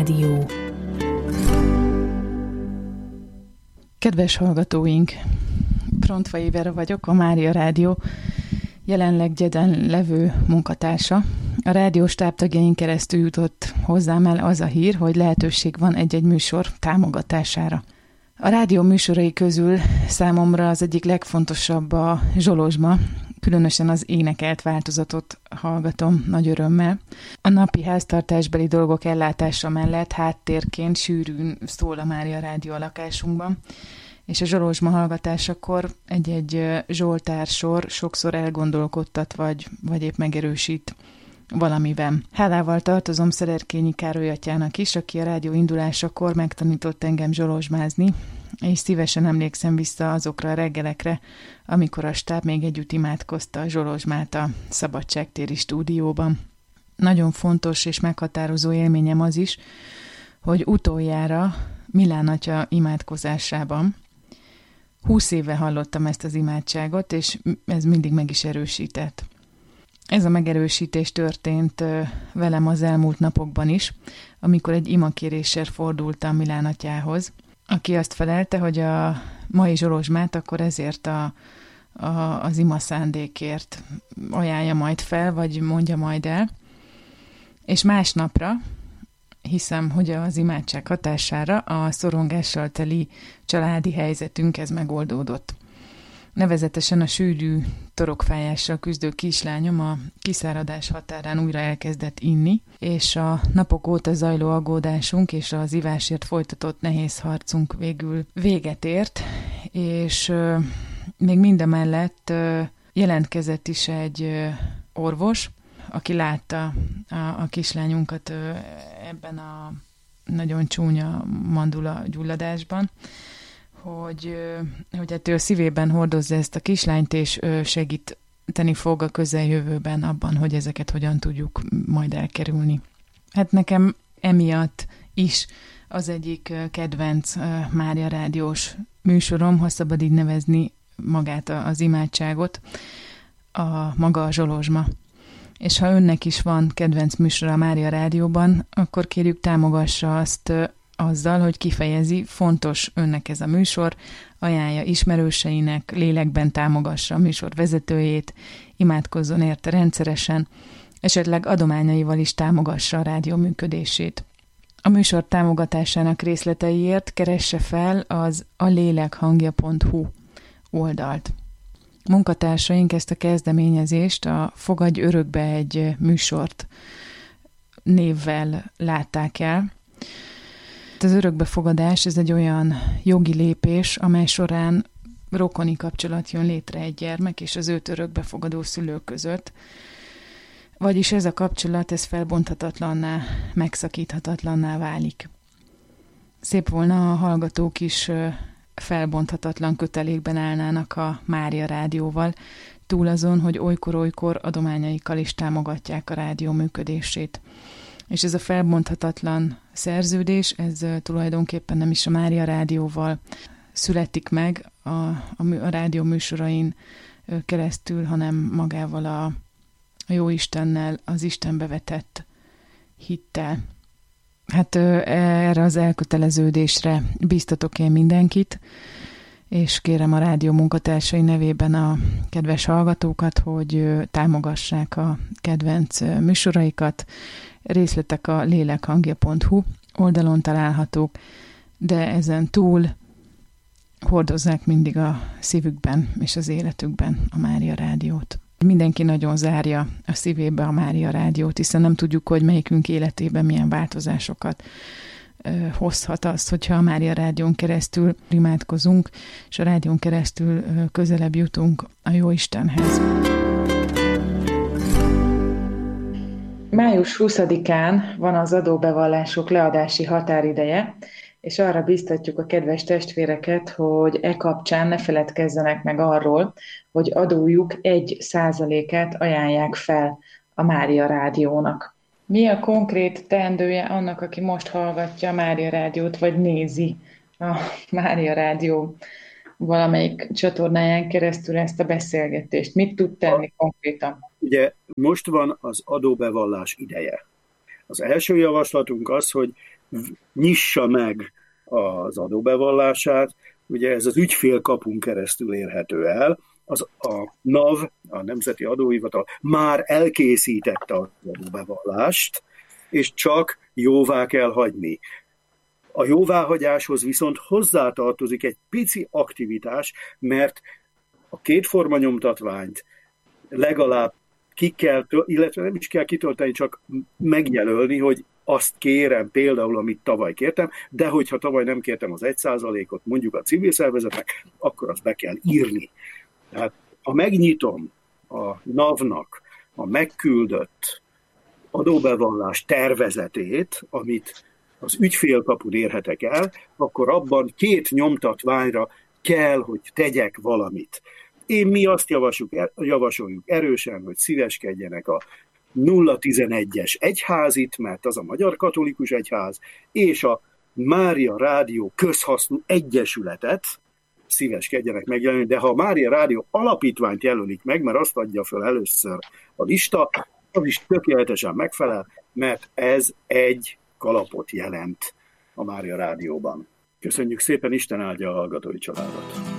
Rádió. Kedves hallgatóink, Brontvai Vera vagyok, a Mária Rádió jelenleg Gyeden levő munkatársa. A rádió stábtagjain keresztül jutott hozzám el az a hír, hogy lehetőség van egy-egy műsor támogatására. A rádió műsorai közül számomra az egyik legfontosabb a Zsolozsma, különösen az énekelt változatot hallgatom nagy örömmel. A napi háztartásbeli dolgok ellátása mellett háttérként sűrűn szól a Mária Rádió a lakásunkban, és a Zsolozsma hallgatásakor egy-egy zsoltársor sokszor elgondolkodtat, vagy épp megerősít valamiben. Hálával tartozom Szederkényi Károly atyának is, aki a rádió indulásakor megtanított engem zsolozsmázni, és szívesen emlékszem vissza azokra a reggelekre, amikor a stáb még együtt imádkozta a zsolozsmát a Szabadságtéri stúdióban. Nagyon fontos és meghatározó élményem az is, hogy utoljára Milán atya imádkozásában 20 éve hallottam ezt az imádságot, és ez mindig meg is erősített. Ez a megerősítés történt velem az elmúlt napokban is, amikor egy imakéréssel fordultam Milán atyához, aki azt felelte, hogy a mai zsolozsmát akkor ezért az ima szándékért ajánlja majd fel, vagy mondja majd el. És másnapra, hiszem, hogy az imádság hatására a szorongással teli családi helyzetünk ez megoldódott. Nevezetesen a sűrű torokfájással küzdő kislányom a kiszáradás határán újra elkezdett inni, és a napok óta zajló aggódásunk és az ivásért folytatott nehéz harcunk végül véget ért, és még mindemellett jelentkezett is egy orvos, aki látta a kislányunkat ebben a nagyon csúnya mandula gyulladásban, hogy hát ő a szívében hordozza ezt a kislányt, és segíteni fog a közeljövőben abban, hogy ezeket hogyan tudjuk majd elkerülni. Hát nekem emiatt is az egyik kedvenc Mária Rádiós műsorom, ha szabad így nevezni magát az imádságot, maga a Zsolozsma. És ha önnek is van kedvenc műsora a Mária Rádióban, akkor kérjük támogassa azt azzal, hogy kifejezi, fontos önnek ez a műsor, ajánlja ismerőseinek, lélekben támogassa a műsor vezetőjét, imádkozzon érte rendszeresen, esetleg adományaival is támogassa a rádió működését. A műsor támogatásának részleteiért keresse fel az alelékhangja.hu oldalt. Munkatársaink ezt a kezdeményezést, a Fogadj örökbe egy műsort névvel látták el. Az örökbefogadás, ez egy olyan jogi lépés, amely során rokoni kapcsolat jön létre egy gyermek és az őt örökbefogadó szülők között. Vagyis ez a kapcsolat, ez felbonthatatlanná, megszakíthatatlanná válik. Szép volna, ha a hallgatók is felbonthatatlan kötelékben állnának a Mária Rádióval, túl azon, hogy olykor-olykor adományaikkal is támogatják a rádió működését. És ez a felbonthatatlan szerződés, ez tulajdonképpen nem is a Mária Rádióval születik meg a rádió műsorain keresztül, hanem magával a Jóistennel, az Istenbe vetett hittel. Hát erre az elköteleződésre bíztatok én mindenkit, és kérem a rádió munkatársai nevében a kedves hallgatókat, hogy támogassák a kedvenc műsoraikat. Részletek a lélekhangja.hu oldalon találhatók, de ezen túl hordozzák mindig a szívükben és az életükben a Mária Rádiót. Mindenki nagyon zárja a szívébe a Mária Rádiót, hiszen nem tudjuk, hogy melyikünk életében milyen változásokat hozhat az, hogyha a Mária Rádión keresztül imádkozunk, és a rádión keresztül közelebb jutunk a Jóistenhez. Május 20-án van az adóbevallások leadási határideje, és arra biztatjuk a kedves testvéreket, hogy kapcsán ne feledkezzenek meg arról, hogy adójuk 1%-át ajánlják fel a Mária Rádiónak. Mi a konkrét teendője annak, aki most hallgatja a Mária Rádiót, vagy nézi a Mária Rádió valamelyik csatornáján keresztül ezt a beszélgetést? Mit tud tenni konkrétan? Ugye most van az adóbevallás ideje. Az első javaslatunk az, hogy nyissa meg az adóbevallását. Ugye ez az ügyfélkapun keresztül érhető el. A NAV, a Nemzeti Adóhivatal már elkészítette az adóbevallást, és csak jóvá kell hagyni. A jóváhagyáshoz viszont hozzátartozik egy pici aktivitás, mert a kétforma nyomtatványt legalább ki kell, illetve nem is kell kitölteni, csak megjelölni, hogy azt kérem például, amit tavaly kértem, de hogyha tavaly nem kértem az 1%-ot mondjuk a civil szervezetnek, akkor azt be kell írni. Tehát ha megnyitom a NAV-nak a megküldött adóbevallás tervezetét, amit az ügyfélkapun érhetek el, akkor abban 2 nyomtatványra kell, hogy tegyek valamit. Mi azt javasoljuk erősen, hogy szíveskedjenek a 011-es egyházit, mert az a Magyar Katolikus Egyház, és a Mária Rádió Közhasznú Egyesületet szíveskedjenek megjelenni, de ha a Mária Rádió Alapítványt jelölik meg, mert azt adja föl először a lista, az is tökéletesen megfelel, mert ez egy kalapot jelent a Mária Rádióban. Köszönjük szépen, Isten áldja a hallgatói családot!